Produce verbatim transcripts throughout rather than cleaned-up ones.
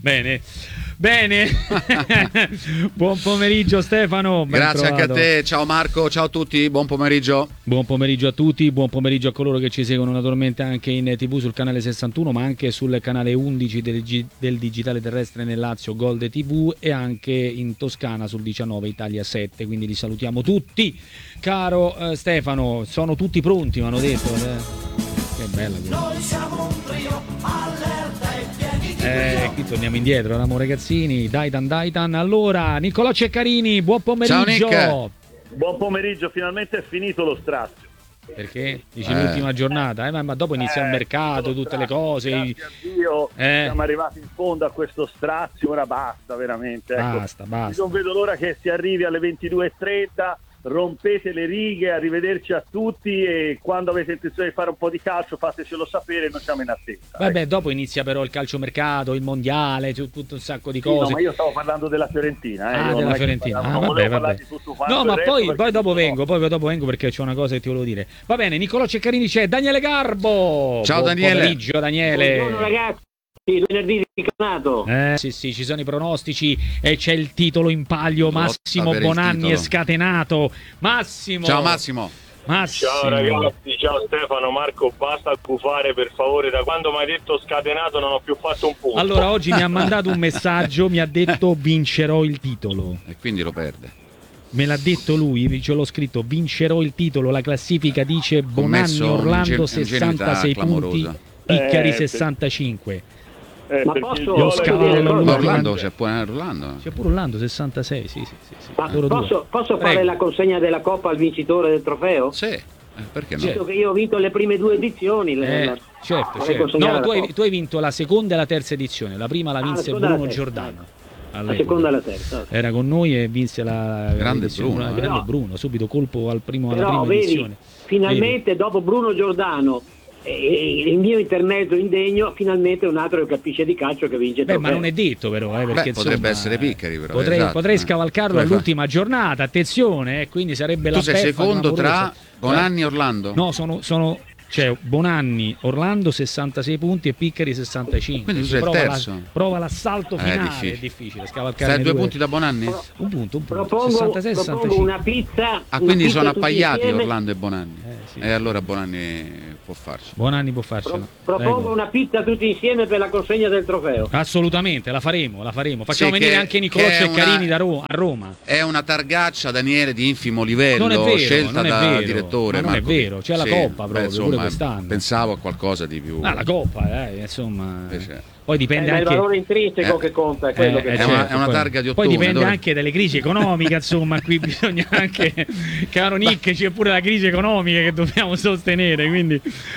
Bene. Bene, buon pomeriggio Stefano. Ben Grazie trovato. anche a te, ciao Marco, ciao a tutti, buon pomeriggio. Buon pomeriggio a tutti, buon pomeriggio a coloro che ci seguono naturalmente anche in tivù sul canale sessantuno, ma anche sul canale undici del, del digitale terrestre nel Lazio Gold tivù e anche in Toscana sul diciannove Italia sette, quindi li salutiamo tutti. Caro eh, Stefano, sono tutti pronti, mi hanno detto. Eh. Che bella quella. Noi siamo un trio, allerta e pieni di Eh, qui torniamo indietro, eravamo ragazzini, Daitan Daitan. Allora, Nicolò Ceccarini, buon pomeriggio. Ciao Nick. Buon pomeriggio, finalmente è finito lo strazio. Perché? Dici Eh. l'ultima giornata, eh, ma, ma dopo inizia Eh, il mercato, tutte le cose. Grazie a Dio, Eh. siamo arrivati in fondo a questo strazio, ora basta veramente. Ecco. Basta, basta. Non vedo l'ora che si arrivi alle ventidue e trenta, rompete le righe, arrivederci a tutti e quando avete intenzione di fare un po' di calcio fatecelo sapere, noi siamo in attesa. Vabbè, dopo inizia però il calciomercato, il mondiale, c'è tutto un sacco di Sì, no, cose. ma io stavo parlando della Fiorentina. Eh. Ah, Io della non è che Fiorentina. parlavo- Ah, non vabbè, volevo parlare vabbè. di tutto quanto No, il ma resto, poi, perché poi dopo sono- vengo, poi dopo vengo perché c'è una cosa che ti volevo dire. Va bene, Nicolò Ceccarini c'è, Daniele Garbo. Ciao, Buon Daniele. pomeriggio, Daniele. Buongiorno ragazzi, venerdì di campionato. Eh, sì, sì, ci sono i pronostici e c'è il titolo in palio. Lotta Massimo per il Bonanni titolo. è scatenato. Massimo. Ciao Massimo. Massimo. Ciao ragazzi, ciao Stefano, Marco, basta gufare per favore, da quando mi hai detto scatenato non ho più fatto un punto. Allora, oggi mi ha mandato un messaggio, mi ha detto vincerò il titolo. E quindi lo perde. Me l'ha detto lui, ce l'ho scritto, vincerò il titolo, la classifica dice Bonanni, Commesso Orlando un'ingen- sessantasei un'ingenuità punti, clamorosa. Piccari Eh, sessantacinque. Eh, Ma perché posso- il Lo gol è- scalo dire della una Ma cosa? Orlando, c'è pure Orlando. C'è pure Orlando sessantasei, sì, sì, sì, sì. Ma Loro due. posso, posso Prego. fare la consegna della Coppa al vincitore del trofeo? Sì, eh, perché no? Visto che io ho vinto le prime due edizioni. le- Eh, la- certo, vorrei certo. consegnare No, la tu hai, Coppa. tu hai vinto la seconda e la terza edizione. La prima la Ah, la vinse seconda e la Bruno terza. Giordano. La All'epoca. seconda e la terza. Era con noi e vinse la Grande edizione, Bruno, la eh. grande Però- Bruno, subito colpo al primo, alla Però prima vedi, edizione. finalmente dopo Bruno Giordano e il mio intermezzo indegno, finalmente un altro che capisce di calcio che vince il Beh, ma trofeo. non è detto però, eh, perché Beh, potrebbe insomma, essere Piccari, però, Potrei, esatto, potrei eh. scavalcarlo Come fa? all'ultima giornata, attenzione, eh, quindi sarebbe Tu la sei beffa secondo tra clamorosa. Bonanni e Orlando? No, sono, sono cioè Bonanni, Orlando sessantasei punti e Piccari sessantacinque. Quindi tu sei il prova, terzo. la- prova l'assalto Eh, è finale, difficile. è difficile scavalcare Stai a le due due. punti da Bonanni? Un punto, un punto. Propongo, sessantasei propongo sessantacinque. una pizza. Ah, una quindi pizza sono tutti appaiati insieme. Orlando e Bonanni. Eh, sì. E allora Bonanni può farci. Bonanni può farcela. Pro- propongo Prego. una pizza tutti insieme per la consegna del trofeo. Assolutamente, la faremo, la faremo. Facciamo Sì, venire che- anche Nicolò che è Ceccarini una- da Ro- a Roma. È una targaccia, Daniele, di infimo livello, Non è vero, scelta non è da vero, direttore. ma non è Marco. vero, c'è la Sì, Coppa beh, proprio, insomma, pure quest'anno. Pensavo a qualcosa di più. Ah, la Coppa, eh, insomma. Invece- Poi Eh, dipende ma il anche valore intrinseco Eh, che conta è quello eh, che eh, è conta. una- certo, è una poi- targa di Poi ottone, dipende dove- anche dalle crisi economiche, insomma, qui bisogna anche, caro Nick, c'è pure la crisi economica che dobbiamo sostenere, quindi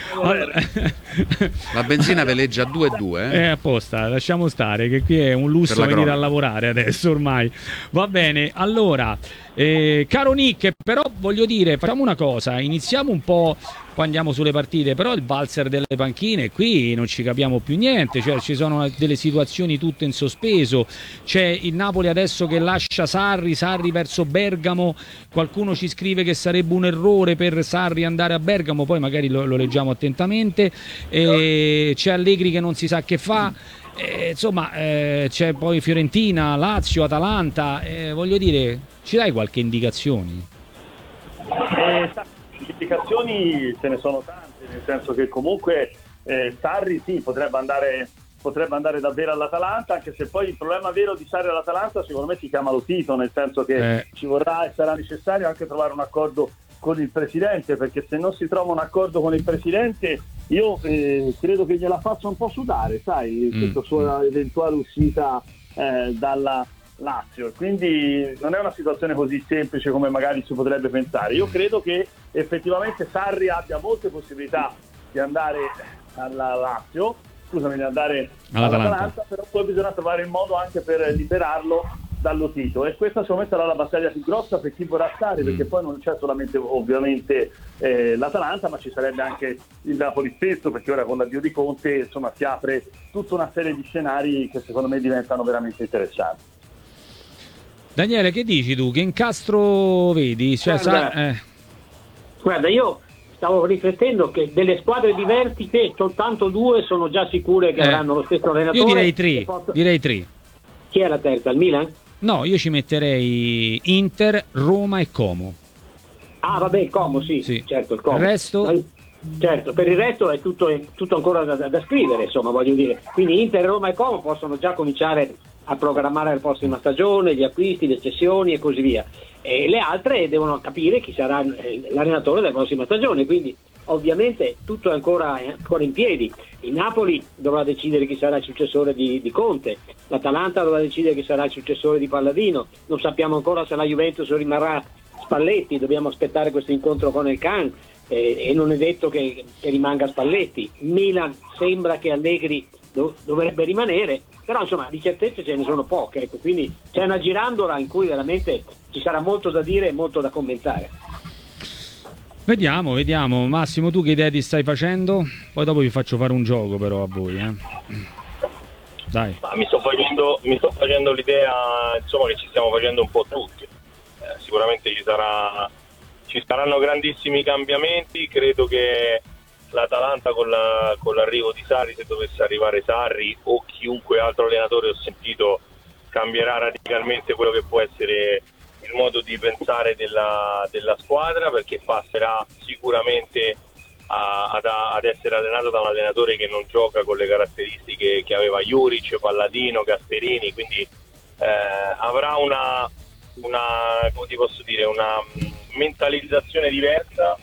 La benzina veleggia a due e due. è apposta, lasciamo stare che qui è un lusso Per la venire cronaca. a lavorare adesso ormai. Va bene, allora, eh, caro Nick, però voglio dire, facciamo una cosa, iniziamo un po', poi andiamo sulle partite, però il valzer delle panchine qui non ci capiamo più niente, cioè ci sono delle situazioni tutte in sospeso, c'è il Napoli adesso che lascia Sarri, Sarri verso Bergamo, qualcuno ci scrive che sarebbe un errore per Sarri andare a Bergamo, poi magari lo, lo leggiamo attentamente, e c'è Allegri che non si sa che fa. Eh, insomma, eh, c'è poi Fiorentina, Lazio, Atalanta, eh, voglio dire, ci dai qualche indicazione? Eh, sa- indicazioni ce ne sono tante, nel senso che comunque eh, Sarri sì, potrebbe andare, potrebbe andare davvero all'Atalanta, anche se poi il problema vero di Sarri all'Atalanta secondo me si chiama lo Tito, nel senso che Eh. ci vorrà e sarà necessario anche trovare un accordo con il presidente, perché se non si trova un accordo con il presidente io eh, credo che gliela faccia un po' sudare, sai, Mm. questa sua eventuale uscita eh, dalla Lazio, quindi non è una situazione così semplice come magari si potrebbe pensare. Io credo che effettivamente Sarri abbia molte possibilità di andare alla Lazio, scusami, di andare All'Atalanta. all'Atalanta, però poi bisogna trovare il modo anche per liberarlo dallo Tito, e questa secondo me sarà la battaglia più grossa per chi vorrà stare, Mm. perché poi non c'è solamente ovviamente eh, l'Atalanta, ma ci sarebbe anche il Napoli stesso, perché ora con l'addio di Conte insomma si apre tutta una serie di scenari che secondo me diventano veramente interessanti. Daniele, che dici tu? Che incastro vedi? Cioè, Guarda, sa- eh, Guarda, io stavo riflettendo che delle squadre diverse soltanto due sono già sicure che Eh, avranno lo stesso allenatore. Io direi tre, e posso- direi tre. Chi è la terza? Il Milan? No, io ci metterei Inter, Roma e Como. Ah, vabbè, il Como, sì, Sì. certo, il Como. Il resto? Ma- Certo, per il resto è tutto, è tutto ancora da, da scrivere, insomma, voglio dire. Quindi Inter, Roma e Como possono già cominciare a programmare la prossima stagione, gli acquisti, le cessioni e così via. E le altre devono capire chi sarà eh, l'allenatore della prossima stagione, quindi ovviamente tutto è ancora, è ancora in piedi. Il Napoli dovrà decidere chi sarà il successore di, di Conte, l'Atalanta dovrà decidere chi sarà il successore di Palladino, non sappiamo ancora se la Juventus rimarrà Spalletti, dobbiamo aspettare questo incontro con il Can. Eh, e non è detto che, che rimanga Spalletti. Milan sembra che Allegri do, dovrebbe rimanere, però insomma di certezze ce ne sono poche, ecco, quindi c'è una girandola in cui veramente ci sarà molto da dire e molto da commentare. Vediamo, vediamo. Massimo, tu che idea ti stai facendo? Poi dopo vi faccio fare un gioco però a voi, eh. Dai. Ma mi sto facendo, mi sto facendo l'idea, insomma, che ci stiamo facendo un po' tutti. Eh, sicuramente ci sarà Ci saranno grandissimi cambiamenti, credo che l'Atalanta con, la, con l'arrivo di Sarri, se dovesse arrivare Sarri o chiunque altro allenatore ho sentito, cambierà radicalmente quello che può essere il modo di pensare della, della squadra, perché passerà sicuramente a, ad, ad essere allenato da un allenatore che non gioca con le caratteristiche che aveva Juric, Palladino, Gasperini, quindi eh, avrà una, una, come ti posso dire, una mentalizzazione diversa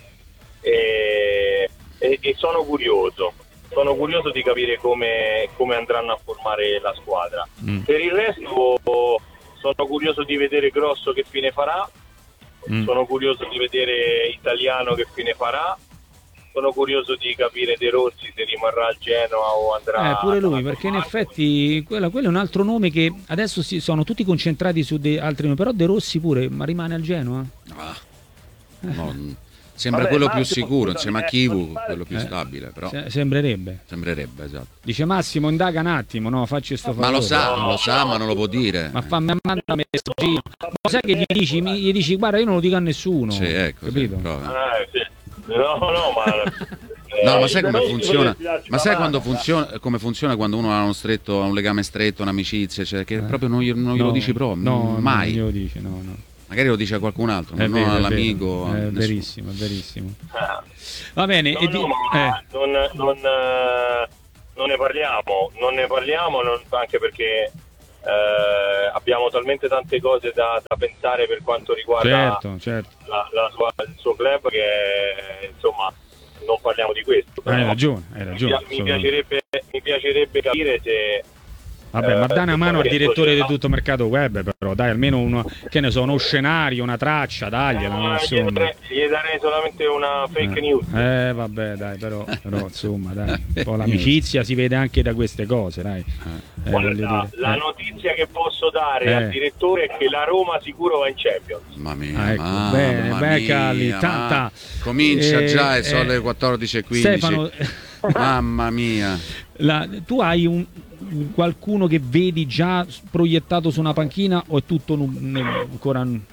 e, e, e sono curioso sono curioso di capire come, come andranno a formare la squadra. Mm. Per il resto sono curioso di vedere Grosso che fine farà, mm. sono curioso di vedere Italiano che fine farà, sono curioso di capire De Rossi se rimarrà al Genoa o andrà eh, pure lui, perché in effetti quello, quello è un altro nome che adesso si, sono tutti concentrati su de, altri nomi, però De Rossi pure, ma rimane al Genoa? Ah. No, sembra Vabbè, quello Massimo, più sicuro, scusami, insieme a eh, Chivu, non fare- quello più Eh. stabile, però Se- sembrerebbe. sembrerebbe, esatto. Dice Massimo, indaga un attimo, no, facci sto favore. Ma lo sa, lo sa, ma non lo può dire. Ma fammi manda un messaggino. Ma sai che gli dici? Mi- Gli dici, guarda, io non lo dico a nessuno. Sì, ecco, sì, capito? proprio. Eh, sì. no no ma No, eh, ma sai come però funziona? si darci Ma sai una quando mano. funziona, come funziona quando uno ha uno stretto, ha un legame stretto, un'amicizia, cioè che proprio non, gli- non glielo No, dici proprio, no, mai. Non glielo dici, no, no. Magari lo dice a qualcun altro, È non vero, è all'amico. vero, a è nessuno. verissimo, è verissimo. eh. Va bene, No, e di- no, ma eh, non, non, eh, non ne parliamo, non ne parliamo non- anche perché eh, abbiamo talmente tante cose da, da pensare per quanto riguarda certo, certo. la, la sua- il suo club che insomma non parliamo di questo. Hai però ragione, hai mi, ragione. pia- mi piacerebbe, mi piacerebbe capire se Vabbè, ma eh, dai una mano al perché direttore di così- tutto mercato web, però dai, almeno uno, che ne so, uno scenario, una traccia, dagliela, no, Eh, gli, insomma. darei, gli darei solamente una fake news. Eh, vabbè, dai, però, però insomma, dai, un po' l'amicizia si vede anche da queste cose, dai. Eh, voglio Guarda, dire. la Eh. notizia che posso dare Eh. al direttore è che la Roma sicuro va in Champions. Mamma mia, Ah, ecco, mamma bene, mia, Beccali, ma- tanta- comincia eh, già, eh, sono le quattordici e quindici. Stefano, Mamma mia. la- tu hai un, qualcuno che vedi già proiettato su una panchina o è tutto nu- ne- ancora mm,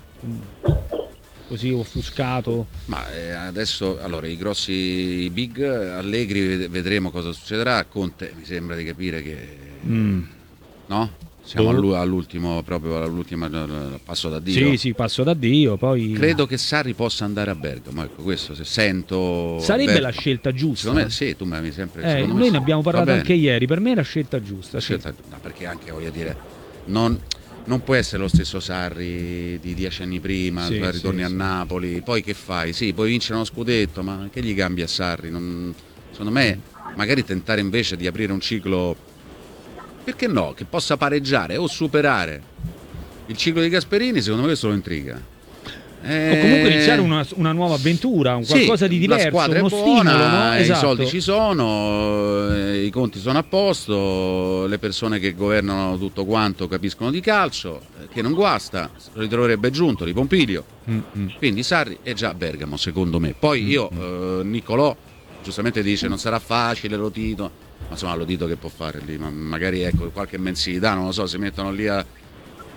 così offuscato? Ma eh, adesso, allora, i grossi i big, Allegri, ved- vedremo cosa succederà. Conte mi sembra di capire che Mm. no? Siamo Oh. all'u- all'ultimo, proprio all'ultimo eh, passo da Dio. Sì, sì, passo da Dio, poi Credo che Sarri possa andare a Bergamo, ecco, questo se sento sarebbe Ber- la scelta giusta. Secondo me sì, tu mi avevi sempre Eh, secondo me noi sì. ne abbiamo Va parlato bene. anche ieri, per me è la scelta giusta. sì. Scelta- no, perché anche voglio dire non, non può essere lo stesso Sarri di dieci anni prima, Sì, poi ritorni sì, a sì. Napoli, poi che fai? Sì, puoi vincere uno scudetto, ma che gli cambi a Sarri? Non- secondo me magari tentare invece di aprire un ciclo, perché no, che possa pareggiare o superare il ciclo di Gasperini, secondo me questo lo intriga. O comunque iniziare una, una nuova avventura, un qualcosa Sì, di diverso, la squadra uno è buona, stimolo, no? i Esatto. soldi ci sono, eh, i conti sono a posto, le persone che governano tutto quanto capiscono di calcio, eh, che non guasta, lo ritroverebbe giunto di Pompilio. Mm, mm. Quindi Sarri è già a Bergamo, secondo me. Poi io, eh, Niccolò, giustamente dice non sarà facile, lo Tito, ma insomma lo Tito che può fare lì? Ma magari ecco qualche mensilità, non lo so, si mettono lì a,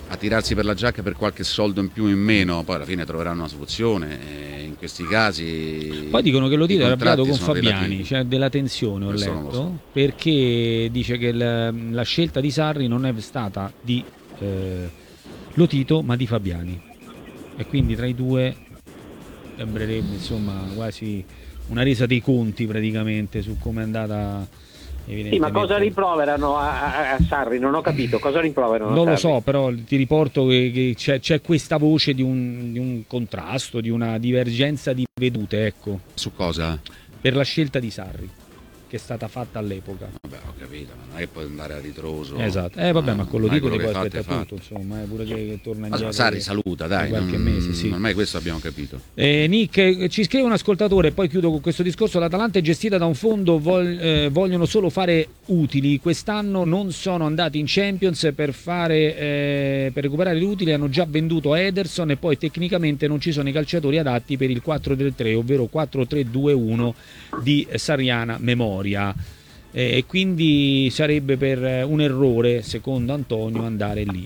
a tirarsi per la giacca per qualche soldo in più o in meno, poi alla fine troveranno una soluzione. E in questi casi poi dicono che lo Tito è arrabbiato con Fabiani, relativi. C'è della tensione, ho Questo non lo letto, so. perché dice che la, la scelta di Sarri non è stata di eh, Lotito ma di Fabiani, e quindi tra i due sembrerebbe insomma quasi una resa dei conti praticamente su come è andata. Sì, ma cosa rimproverano a, a, a Sarri? Non ho capito cosa rimproverano. Non a lo Sarri? so, però ti riporto che, che c'è, c'è questa voce di un, di un contrasto, di una divergenza di vedute, ecco, Su cosa? per la scelta di Sarri che è stata fatta all'epoca. Vabbè, ho capito, ma non è che puoi andare a ritroso. Esatto, eh vabbè, ma con lo dico ti puoi aspettare aspettare tutto, insomma, è pure che, che torna Ma indietro. Sarri saluta, dai, di qualche non- mese, sì. ormai questo abbiamo capito. Eh, Nick, eh, ci scrive un ascoltatore, e poi chiudo con questo discorso: l'Atalanta è gestita da un fondo, vol- eh, vogliono solo fare utili, quest'anno non sono andati in Champions per, fare, eh, per recuperare gli utili, hanno già venduto Ederson e poi tecnicamente non ci sono i calciatori adatti per il quattro tre tre, ovvero quattro tre due uno di sarriana memoria. E eh, quindi sarebbe per un errore, secondo Antonio, andare lì.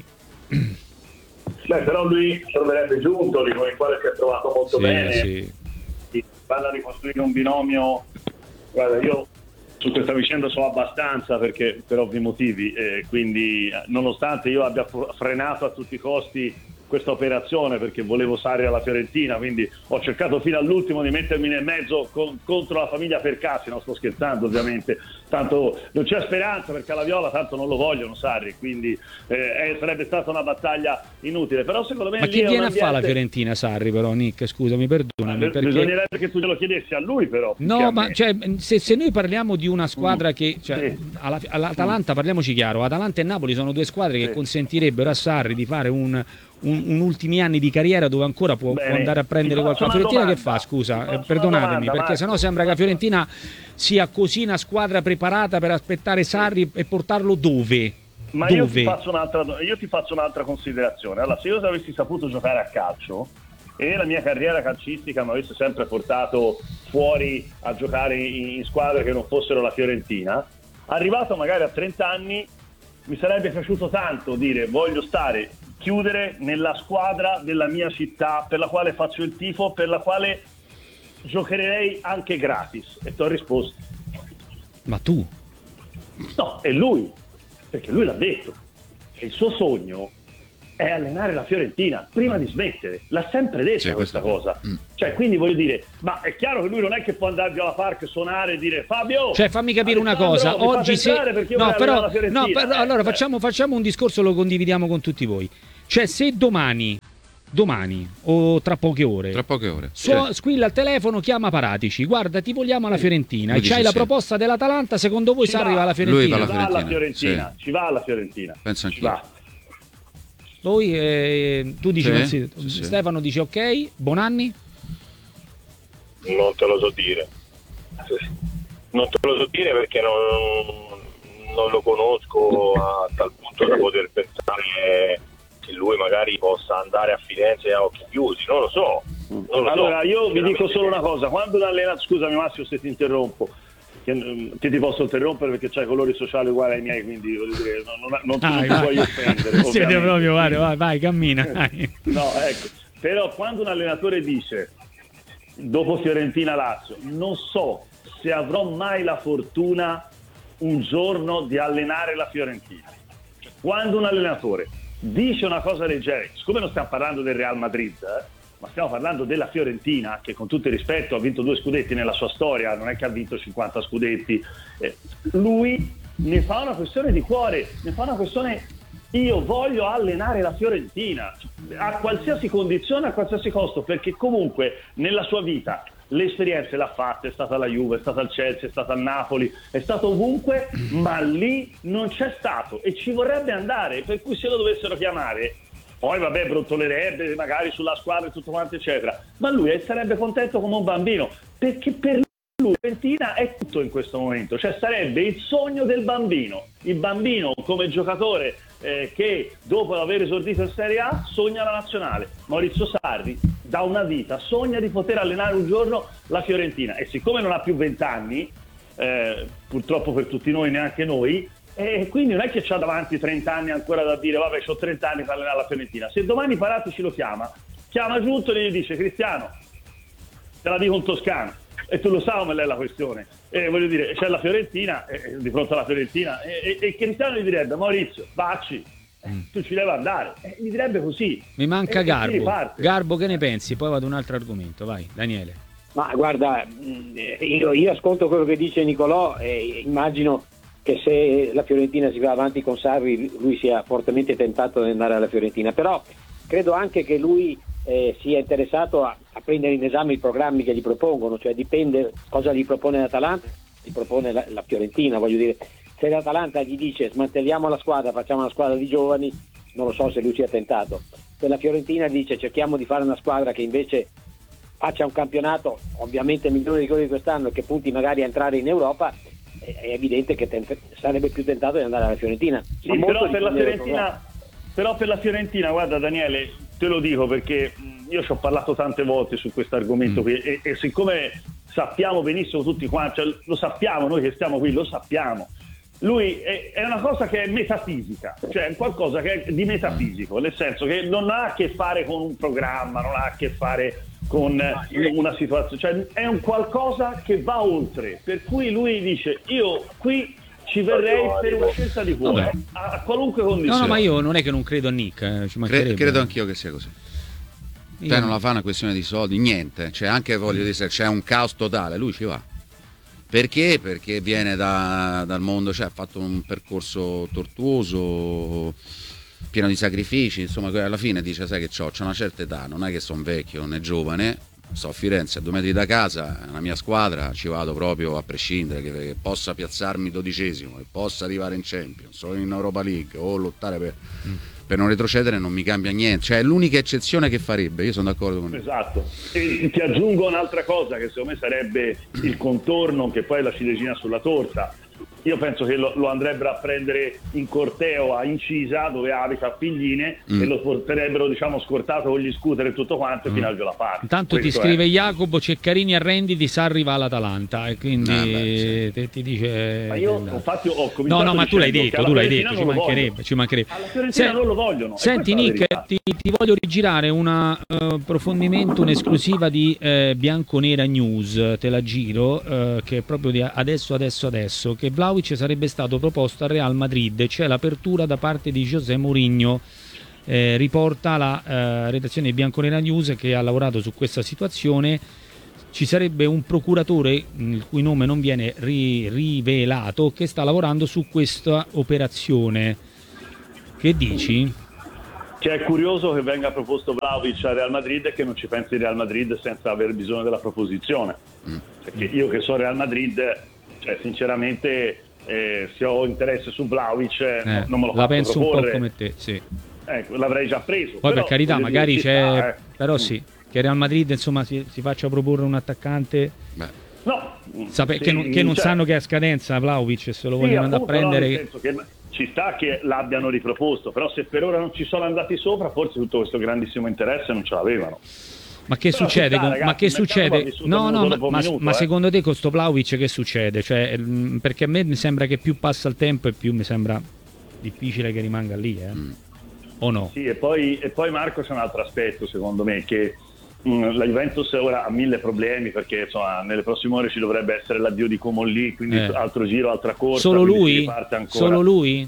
Beh, però lui troverebbe Giuntoli, con il quale si è trovato molto Sì, bene. sì. Vanno a ricostruire un binomio. Guarda, io su questa vicenda so abbastanza, perché per ovvi motivi, eh, quindi nonostante io abbia frenato a tutti i costi questa operazione perché volevo Sarri alla Fiorentina, quindi ho cercato fino all'ultimo di mettermi nel mezzo con, contro la famiglia Percassi, non sto scherzando ovviamente, tanto non c'è speranza perché alla Viola tanto non lo vogliono Sarri, quindi eh, sarebbe stata una battaglia inutile, però secondo me Ma lì chi è un viene ambiente... a fare la Fiorentina, Sarri, però, Nick? Scusami, perdonami. Eh, Perché... Bisognerebbe che tu glielo chiedessi a lui, però. più che No, a ma me. cioè, se, se noi parliamo di una squadra Mm. che, cioè, Sì. alla- all'Atalanta, parliamoci chiaro, Atalanta e Napoli sono due squadre che Sì. consentirebbero a Sarri di fare un, un, un ultimi anni di carriera dove ancora può, Bene. può andare a prendere Ti faccio qualcosa. La una Fiorentina che domanda. fa? Scusa, Ti eh, faccio una perdonatemi, domanda, perché sennò Marco. sembra che la Fiorentina sia così una squadra preparata per aspettare Sarri e portarlo dove? Ma io dove? ti, faccio un'altra, io ti faccio un'altra considerazione. Allora, se io avessi saputo giocare a calcio e la mia carriera calcistica mi avesse sempre portato fuori a giocare in, in squadre che non fossero la Fiorentina, arrivato magari a trenta anni, mi sarebbe piaciuto tanto dire voglio stare, chiudere nella squadra della mia città per la quale faccio il tifo, per la quale giocherei anche gratis. E ti ho risposto Ma tu? no, è lui, perché lui l'ha detto, che il suo sogno è allenare la Fiorentina prima di smettere, l'ha sempre detta Sì, questa questo- cosa. Mm. Cioè, quindi voglio dire, ma è chiaro che lui non è che può andare alla park, suonare e dire Fabio, Cioè, fammi capire una Alessandro, cosa, mi fate oggi se entrare perché io no, voglio però, allenare la Fiorentina. no, però Eh, allora eh. facciamo, facciamo un discorso, lo condividiamo con tutti voi. Cioè, se domani domani o tra poche ore Tra poche ore. Suo- Sì. squilla il telefono, chiama Paratici, guarda ti vogliamo alla Fiorentina Lui e c'hai dice la sì. proposta dell'Atalanta, secondo voi Ci Sarri va. va alla Lui Fiorentina? va alla Ci va alla Fiorentina, Fiorentina, ci va alla Fiorentina. Penso Ci anch'io. va. Voi, eh, tu dici Sì, non si- sì, sì. Stefano dice ok, Bonanni? Non te lo so dire. Non te lo so dire perché non, non lo conosco a tal punto da poter pensare che lui magari possa andare a Firenze a occhi chiusi. Non lo so. Non lo Allora, so. io vi dico Veramente. solo una cosa, quando un allenatore, scusami Massimo se ti interrompo, che, mm, che ti posso interrompere perché c'hai colori sociali uguali ai miei, quindi voglio dire, non, non, non, ti- non ti Vai, puoi vai. offendere. Siete ovviamente. proprio, vai, vai, vai, cammina. vai. No, ecco, però quando un allenatore dice dopo Fiorentina-Lazio non so se avrò mai la fortuna un giorno di allenare la Fiorentina, quando un allenatore dice una cosa del genere, siccome non stiamo parlando del Real Madrid, eh, ma stiamo parlando della Fiorentina, che con tutto il rispetto ha vinto due scudetti nella sua storia, non è che ha vinto cinquanta scudetti, eh, lui ne fa una questione di cuore, ne fa una questione, io voglio allenare la Fiorentina a qualsiasi condizione, a qualsiasi costo, perché comunque nella sua vita le esperienze l'ha fatta, è stata la Juve, è stata al Chelsea, è stata al Napoli, è stato ovunque, ma lì non c'è stato e ci vorrebbe andare, per cui se lo dovessero chiamare, poi vabbè brotolerebbe magari sulla squadra e tutto quanto eccetera, ma lui sarebbe contento come un bambino, perché per lui la Fiorentina è tutto in questo momento, cioè sarebbe il sogno del bambino, il bambino come giocatore eh, che dopo aver esordito in Serie A sogna la nazionale. Maurizio Sarri da una vita sogna di poter allenare un giorno la Fiorentina e siccome non ha più vent'anni, eh, purtroppo per tutti noi neanche noi, E quindi non è che c'ha davanti trenta anni ancora da dire vabbè c'ho trenta anni per allenare la Fiorentina. Se domani Paratici lo chiama, chiama giunto e gli dice Cristiano, te la dico un toscano, e tu lo sai come è la questione, e voglio dire c'è la Fiorentina, e, di fronte alla Fiorentina, e, e, e Cristiano gli direbbe Maurizio, Bacci, mm. tu ci devi andare, e gli direbbe così. Mi manca e, Garbo. E Garbo, che ne pensi? Poi vado a un altro argomento, vai Daniele. Ma guarda, io, io ascolto quello che dice Nicolò e immagino che se la Fiorentina si va avanti con Sarri lui sia fortemente tentato di andare alla Fiorentina, però credo anche che lui eh, sia interessato a, a prendere in esame i programmi che gli propongono, cioè dipende cosa gli propone l'Atalanta, gli propone la, la Fiorentina, voglio dire, se l'Atalanta gli dice smantelliamo la squadra, facciamo una squadra di giovani, non lo so se lui sia tentato. Se la Fiorentina dice cerchiamo di fare una squadra che invece faccia un campionato ovviamente migliore di quello di quest'anno e che punti magari a entrare in Europa, è evidente che tent- sarebbe più tentato di andare alla Fiorentina. Sì, però per la Fiorentina, però per la Fiorentina, guarda Daniele, te lo dico perché io ci ho parlato tante volte su questo argomento mm. qui e, e siccome sappiamo benissimo tutti quanti, cioè, lo sappiamo noi che stiamo qui, lo sappiamo. Lui è, è una cosa che è metafisica, cioè è qualcosa che è di metafisico, nel senso che non ha a che fare con un programma, non ha a che fare con una situazione, cioè è un qualcosa che va oltre, per cui lui dice io qui ci verrei per una scelta di cuore a, a qualunque condizione. No, no, ma io non è che non credo a Nick, eh, ci Cre- credo anch'io che sia così. Io... Cioè non la fa una questione di soldi, niente, cioè anche voglio dire se c'è un caos totale, lui ci va. Perché? Perché viene da, dal mondo, cioè ha fatto un percorso tortuoso, pieno di sacrifici, insomma alla fine dice sai che c'ho, c'ho una certa età, non è che sono vecchio né giovane, sto a Firenze a due metri da casa, la mia squadra ci vado proprio a prescindere, che, che possa piazzarmi dodicesimo, che possa arrivare in Champions o in Europa League o lottare per, mm. per non retrocedere, non mi cambia niente, cioè è l'unica eccezione che farebbe, io sono d'accordo con lui. Esatto, e ti aggiungo un'altra cosa che secondo me sarebbe il contorno, che poi è la ciliegina sulla torta. Io penso che lo, lo andrebbero a prendere in corteo a Incisa, dove abita a Pigline, mm. e lo porterebbero, diciamo, scortato con gli scooter e tutto quanto mm. fino al Gelaparte. Intanto Questo ti scrive è. Jacopo Ceccarini, arrenditi, Sarri va all'Atalanta, e quindi ah, beh, sì. te, ti dice ma io infatti ho cominciato no no ma tu l'hai detto tu l'hai detto ci mancherebbe, ci mancherebbe alla Fiorentina non lo vogliono. Senti Nick, ti, ti voglio rigirare un uh, approfondimento, un'esclusiva di uh, Bianconera News, te la giro, uh, che è proprio di adesso adesso adesso, che Vlahovic sarebbe stato proposto al Real Madrid, c'è l'apertura da parte di José Mourinho. Eh, riporta la eh, redazione di Bianconera News, che ha lavorato su questa situazione. Ci sarebbe un procuratore, il cui nome non viene ri- rivelato, che sta lavorando su questa operazione. Che dici? Che è curioso che venga proposto Vlahovic al Real Madrid e che non ci pensi il Real Madrid senza aver bisogno della proposizione, mm. perché io che sono Real Madrid, cioè sinceramente eh, se ho interesse su Vlahovic eh, eh, non me lo la penso proporre. Un po' come te, sì. Ecco, l'avrei già preso. Poi però, per carità, magari c'è, sta, eh. però sì, che Real Madrid insomma si, si faccia proporre un attaccante. Beh. No, Sape- sì, che non, che non cioè, sanno che è a scadenza Vlahovic e se lo sì, vogliono andare a prendere. Nel senso che ci sta che l'abbiano riproposto, però se per ora non ci sono andati sopra, forse tutto questo grandissimo interesse non ce l'avevano. Ma che però succede? Sta, con, ragazzi, ma che succede? No, no, ma, ma, minuto, ma eh. secondo te con sto Vlahovic che succede? Cioè, perché a me mi sembra che più passa il tempo e più mi sembra difficile che rimanga lì, eh? Mm. O no? Sì, e poi, e poi Marco c'è un altro aspetto secondo me, che mh, la Juventus ora ha mille problemi, perché insomma nelle prossime ore ci dovrebbe essere l'addio di Comolli, quindi eh. altro giro, altra corsa. Solo lui? Solo lui?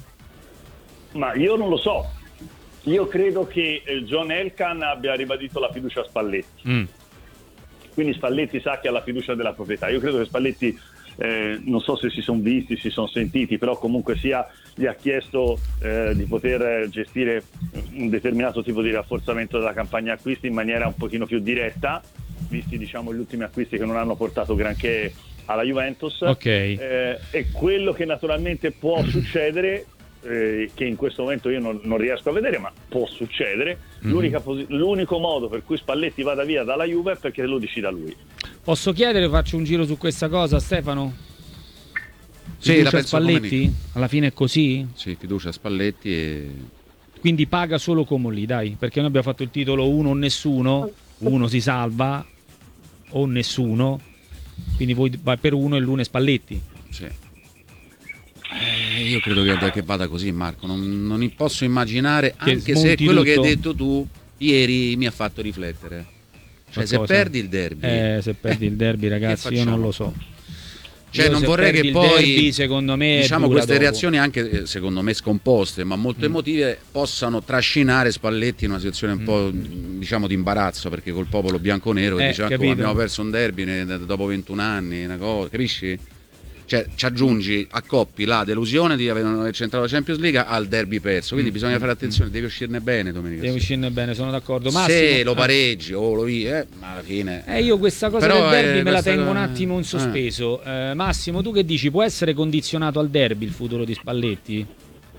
Ma io non lo so. Io credo che John Elkann abbia ribadito la fiducia a Spalletti, mm. quindi Spalletti sa che ha la fiducia della proprietà. Io credo che Spalletti, eh, non so se si sono visti, si sono sentiti, però comunque sia gli ha chiesto eh, di poter gestire un determinato tipo di rafforzamento della campagna acquisti in maniera un pochino più diretta, visti diciamo gli ultimi acquisti che non hanno portato granché alla Juventus. Okay. Eh, e quello che naturalmente può succedere, Eh, che in questo momento io non, non riesco a vedere, ma può succedere, mm-hmm. L'unica posi- l'unico modo per cui Spalletti vada via dalla Juve è perché lo decida lui. Posso chiedere, faccio un giro su questa cosa, Stefano? Sì, fiducia la penso Spalletti? Alla fine è così? Sì, fiducia a Spalletti e... Quindi paga solo Comolli, dai, perché noi abbiamo fatto il titolo uno o nessuno, uno si salva o nessuno, quindi voi vai per uno e l'uno è Spalletti. Sì. Eh, io io credo che, che vada così, Marco. Non, non posso immaginare, Che anche se smonti quello tutto. che hai detto tu ieri mi ha fatto riflettere. Cioè, se Qualcosa. perdi il derby, Eh, se perdi il derby, ragazzi, io non facciamo? lo so. Cioè, Io non se vorrei perdi che il poi, derby, secondo me, diciamo, dura queste dopo. reazioni anche eh, secondo me scomposte, ma molto Mm. emotive, possano trascinare Spalletti in una situazione un Mm. po' mh, diciamo di imbarazzo, perché col popolo bianconero che Eh, dice "Ah, come capito. abbiamo perso un derby ne- dopo ventuno anni, una cosa", capisci? Cioè, ci aggiungi, accoppi la delusione di aver centrato la Champions League al derby perso, quindi Mm. bisogna fare attenzione, devi uscirne bene domenica. Deve sera. uscirne bene, sono d'accordo. Se Massimo, lo eh. pareggi o lo vi, eh, ma alla fine Eh, io questa cosa Però, del derby eh, me la questa tengo un cosa- attimo in sospeso. Eh, Massimo, tu che dici? Può essere condizionato al derby il futuro di Spalletti?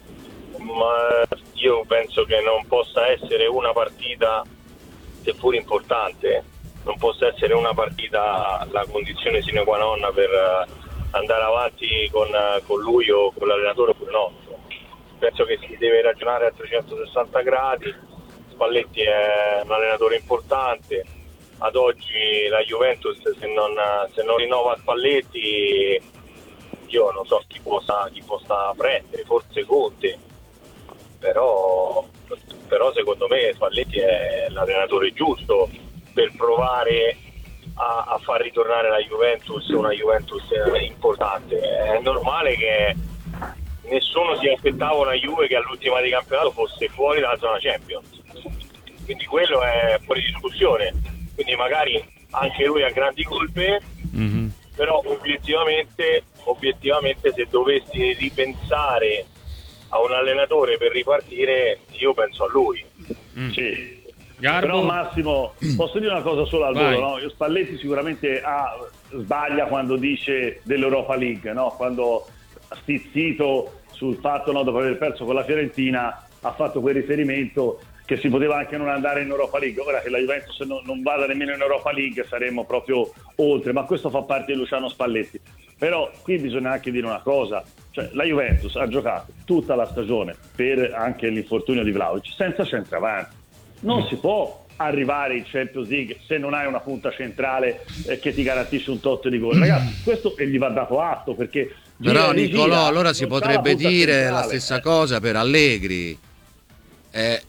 Ma io penso che non possa essere una partita, seppur importante, non possa essere una partita la condizione sine qua non per eh, andare avanti con, eh, con lui o con l'allenatore oppure no. Penso che si deve ragionare a trecentosessanta gradi. Spalletti è un allenatore importante. Ad oggi la Juventus, se non, se non rinnova Spalletti, io non so chi possa, chi possa prendere, forse Conte, però, però secondo me Spalletti è l'allenatore giusto per provare a, a far ritornare la Juventus, una Juventus importante. È normale che nessuno si aspettava una Juve che all'ultima di campionato fosse fuori dalla zona Champions, quindi quello è fuori discussione, quindi magari anche lui ha grandi colpe, Mhm. però obiettivamente, obiettivamente se dovessi ripensare a un allenatore per ripartire, io penso a lui. Sì. Garbo? Però Massimo, posso dire una cosa solo al Vai. volo, no? Io Spalletti sicuramente ha, sbaglia quando dice dell'Europa League, no? Quando stizzito sul fatto, no, dopo aver perso con la Fiorentina, ha fatto quel riferimento che si poteva anche non andare in Europa League. Ora che la Juventus non, non vada nemmeno in Europa League saremmo proprio oltre, ma questo fa parte di Luciano Spalletti. Però qui bisogna anche dire una cosa, cioè la Juventus ha giocato tutta la stagione per anche l'infortunio di Vlahovic senza centravanti. Non si può arrivare in Champions League se non hai una punta centrale eh, che ti garantisce un tot di gol. Ragazzi, questo e gli va dato atto, perché Però gira e rigira, Nicolò, allora si non c'ha la potrebbe punta dire centrale. la stessa cosa per Allegri. Eh,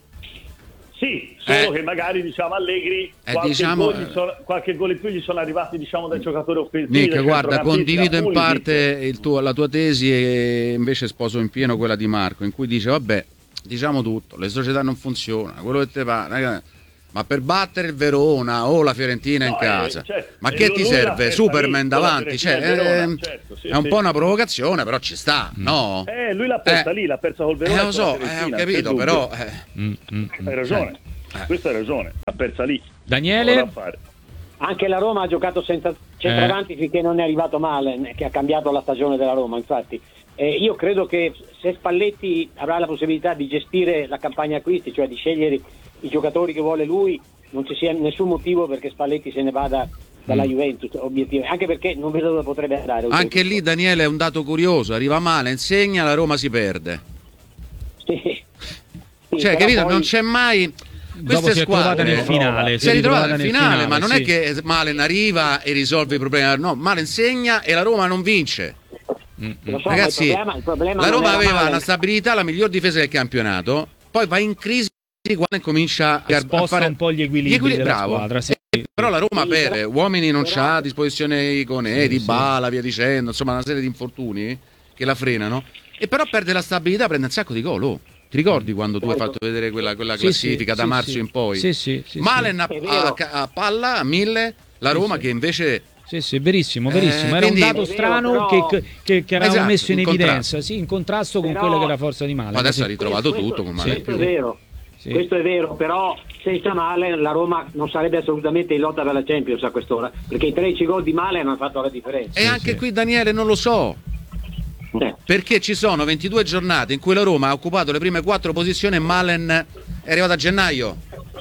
Sì, solo Eh. che magari diciamo Allegri Eh, qualche, diciamo, gol gli sono- qualche gol in più gli sono arrivati, diciamo, dai giocatori offensivi. Nick, dai guarda, centrocampisti, condivido da in Pulisic. parte il tuo- la tua tesi e invece sposo in pieno quella di Marco, in cui dice, vabbè, diciamo tutto, le società non funzionano, quello che te va, raga, ma per battere il Verona o la Fiorentina in No, eh, casa, certo, ma e che lui ti l'ha serve? persa Superman lì, con la davanti? Cioè, Fiorentina e il Verona, ehm, certo, sì, è un sì. po' una provocazione, però ci sta, no? Eh, lui l'ha persa Eh. lì, l'ha persa col Verona. Eh, e lo con la so, eh, Fiorentina, ho non c'è capito, dubbio. però... eh, Mm, mm, mm. Hai ragione, Eh. questa hai ragione, l'ha persa lì. Daniele? Non da fare. Anche la Roma ha giocato senza centravanti finché non è arrivato Malen, che ha cambiato la stagione della Roma, infatti. Eh, io credo che se Spalletti avrà la possibilità di gestire la campagna acquisti, cioè di scegliere i giocatori che vuole lui, non ci sia nessun motivo perché Spalletti se ne vada dalla Mm. Juventus, obiettivamente, anche perché non vedo dove potrebbe andare. Anche lì, Daniele, è un dato curioso, arriva male, insegna, la Roma si perde. Sì. Sì, Cioè, però capito? poi- Non c'è mai... Dopo Queste si è trovata squadre nel finale. si è ritrovata nel nel finale, ma non sì. è che Malen arriva e risolve i problemi, no, Malen segna e la Roma non vince. Mm, mm. Lo so, Ragazzi, ma il problema, il problema la non Roma era aveva Malen. una stabilità, la miglior difesa del campionato, poi va in crisi quando comincia a, a Sposta fare un po' gli equilibri della bravo. squadra, sì. Eh, però la Roma Sì, per però- uomini non però- c'ha a disposizione Iconè, Sì, Di sì. Bala, via dicendo, insomma una serie di infortuni che la frenano, e però perde la stabilità, prende un sacco di gol. Oh. Ti ricordi quando tu hai fatto vedere quella, quella Sì, classifica sì, da sì, marzo sì. in poi? Sì, sì, sì, Malen a, È vero. a- a palla a mille, la Roma sì. che invece Sì, sì, verissimo, verissimo. Eh, Era quindi- un dato È vero, strano però- che, che, che avevamo Esatto, messo in in evidenza, contrasto. sì, in contrasto con Però- quello che era la forza di Malen. Ma adesso sì. ha ritrovato Questo- tutto con questo, Malen. questo è vero. Sì. Questo è vero, però senza Malen la Roma non sarebbe assolutamente in lotta per la Champions a quest'ora, perché i tredici gol di Malen hanno fatto la differenza. E anche sì. qui, Daniele, non lo so. Eh. Perché ci sono ventidue giornate in cui la Roma ha occupato le prime quattro posizioni e Malen è arrivato a gennaio.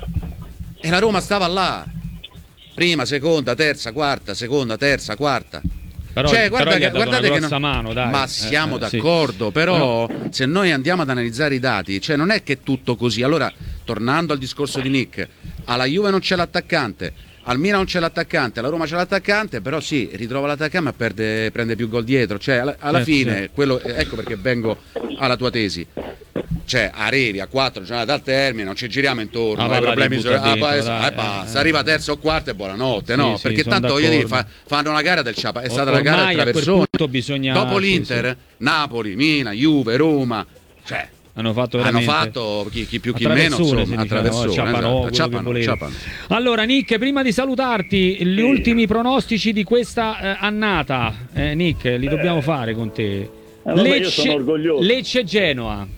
E la Roma stava là. Prima, seconda, terza, quarta, seconda, terza, quarta. Però, Cioè, però guarda gli ha che- dato guardate una che grossa non- mano, dai. Ma Eh, siamo eh, sì. d'accordo, però se noi andiamo ad analizzare i dati, cioè non è che è tutto così. Allora, tornando al discorso di Nick, alla Juve non c'è l'attaccante, al Milan non c'è l'attaccante, alla Roma c'è l'attaccante, però sì, ritrova l'attaccante ma perde, prende più gol dietro, cioè alla, alla Certo, fine, certo. quello, ecco perché vengo alla tua tesi. Cioè arrivi a quattro giornate al termine, non ci giriamo intorno, Ah, hai va, problemi dai, su- butta ah, dentro, poi- dai, eh, basta, eh, arriva terzo o quarto e buonanotte, Sì, no? sì, Perché sono tanto voglio dire, d'accordo. fa- fanno una gara del ciapa, è stata Ormai la gara del a quel traversone. punto bisogna- Dopo sì, l'Inter, Napoli, Milan, Juve, Roma, cioè Hanno fatto hanno veramente fatto chi, chi più chi a meno, traversone, insomma, si a diceva, traversone, Ciapanò, esatto, quello che ciapano, volevi. ciapano. Allora Nick, prima di salutarti, gli Sì. ultimi pronostici di questa eh, annata, eh, Nick, li dobbiamo fare con te. vabbè, io sono orgoglioso. Lecce Genoa,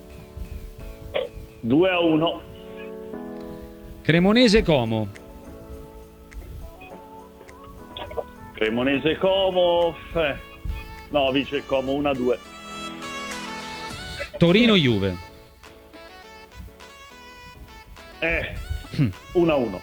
due a uno. Cremonese Como, Cremonese Como, eh, no, vince il Como uno a due. Torino Juve, Eh, uno a uno.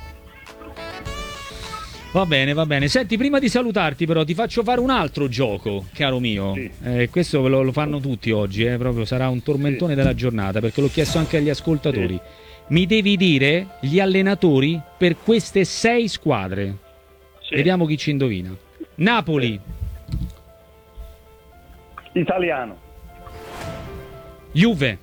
Va bene, va bene. Senti, prima di salutarti però ti faccio fare un altro gioco, caro mio. Sì. Eh, questo lo, lo fanno tutti oggi, eh, proprio sarà un tormentone Sì. della giornata, perché l'ho chiesto anche agli ascoltatori. Mi devi dire gli allenatori per queste sei squadre. Sì. Vediamo chi ci indovina. Napoli, Italiano, Juve,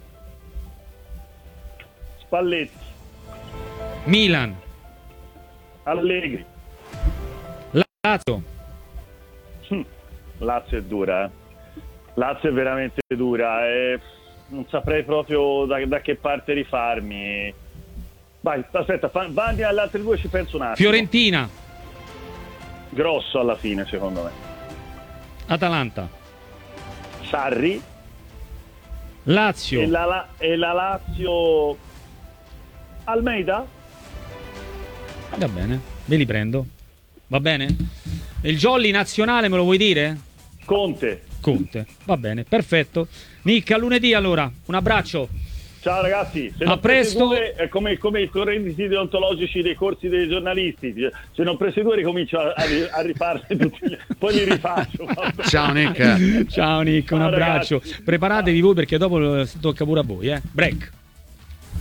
Spalletti, Milan, Allegri. Lazio, Hm, Lazio è dura, eh. Lazio è veramente dura e non saprei proprio da, da che parte rifarmi. Vai, aspetta, fa- vai alle altre due, ci penso un attimo. Fiorentina, Grosso alla fine, secondo me. Atalanta, Sarri Lazio. e la, la- e la Lazio. Almeida? Va bene, ve li prendo. Va bene? Il jolly nazionale me lo vuoi dire? Conte. Conte. Va bene, perfetto. Nick, a lunedì allora. Un abbraccio. Ciao ragazzi, se A non presto. prese due, è come, come i correnti deontologici dei corsi dei giornalisti, se non prese due ricomincio a, a, a rifarli tutti, poi li rifaccio. Ciao Nick. Ciao Nick, un Ciao, abbraccio. ragazzi. Preparatevi voi perché dopo eh, tocca pure a voi, eh. Break.